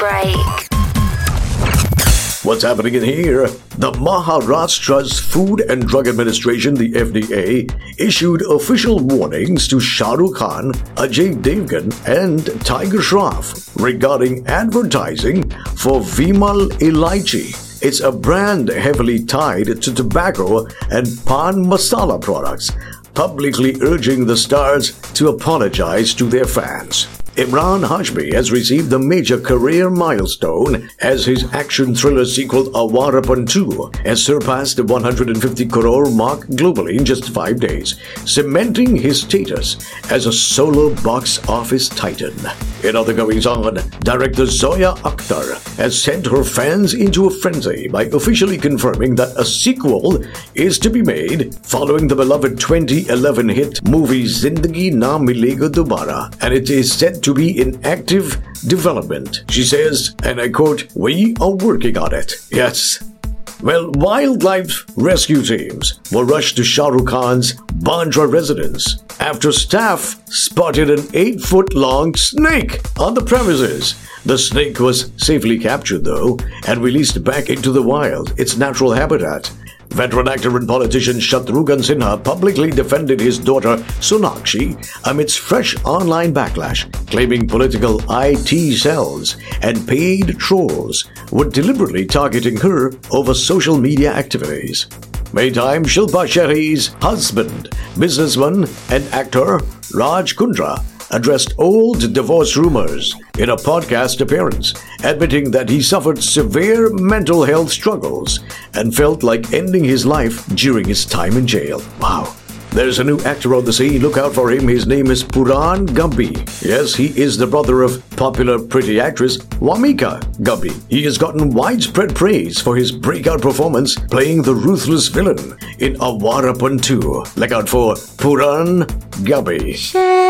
break. What's happening in here? The Maharashtra's Food and Drug Administration, the FDA, issued official warnings to Shah Rukh Khan, Ajay Devgan, and Tiger Shroff regarding advertising for Vimal Elaichi. It's a brand heavily tied to tobacco and pan masala products, publicly urging the stars to apologize to their fans. Imran Hashmi has received a major career milestone as his action thriller sequel Awarapan 2 has surpassed the 150 crore mark globally in just 5 days, cementing his status as a solo box office titan. In other goings-on, director Zoya Akhtar has sent her fans into a frenzy by officially confirming that a sequel is to be made following the beloved 2011 hit movie Zindagi Na Milega Dobara, and it is said to be in active development. She says, and I quote, "We are working on it." Yes. Well, wildlife rescue teams were rushed to Shah Rukh Khan's Bandra residence after staff spotted an 8-foot-long snake on the premises. The snake was safely captured, though, and released back into the wild, its natural habitat. Veteran actor and politician Shatrughan Sinha publicly defended his daughter Sonakshi amidst fresh online backlash, claiming political IT cells and paid trolls were deliberately targeting her over social media activities. Meantime, Shilpa Shetty's husband, businessman and actor Raj Kundra addressed old divorce rumors in a podcast appearance, admitting that he suffered severe mental health struggles and felt like ending his life during his time in jail. Wow. There's a new actor on the scene. Look out for him. His name is Puran Gumby. Yes, he is the brother of popular pretty actress Vamika Gumby. He has gotten widespread praise for his breakout performance playing the ruthless villain in Awarapan 2. Look out for Puran Gumby.